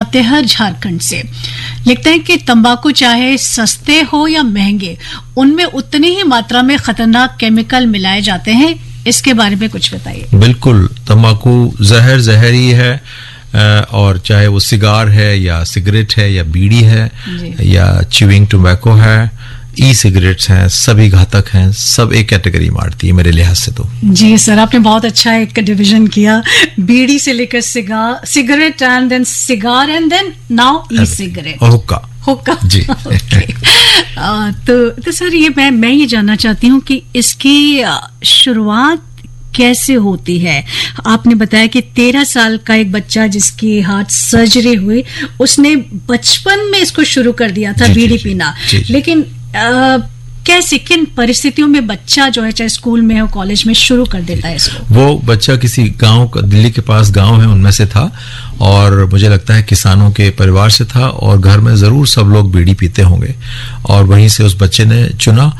लातेहार झारखंड से लिखते हैं कि तंबाकू चाहे सस्ते हो या महंगे, उनमें उतनी ही मात्रा में खतरनाक केमिकल मिलाए जाते हैं। इसके बारे में कुछ बताइए। बिल्कुल, तंबाकू जहर ही है, और चाहे वो सिगार है या सिगरेट है या बीड़ी है या च्यूइंग टोबैको है, ई सिगरेट्स हैं, सभी घातक हैं, सब एक कैटेगरी मारती है मेरे लिहाज से। तो जी सर, आपने बहुत अच्छा एक डिवीजन किया, बीड़ी से लेकर cigarette and then cigar and then now e cigarette और हुक्का जी। तो सर मैं ये जानना चाहती हूँ कि इसकी शुरुआत कैसे होती है। आपने बताया कि 13 साल का एक बच्चा जिसकी हार्ट सर्जरी हुई, उसने बचपन में इसको शुरू कर दिया था बीड़ी पीना। लेकिन कैसे, किन परिस्थितियों में बच्चा जो है, चाहे स्कूल में हो कॉलेज में, शुरू कर देता है इसको? वो बच्चा किसी गांव का, दिल्ली के पास गांव है उनमें से था, और मुझे लगता है किसानों के परिवार से था, और घर में जरूर सब लोग बीड़ी पीते होंगे, और वहीं से उस बच्चे ने चुना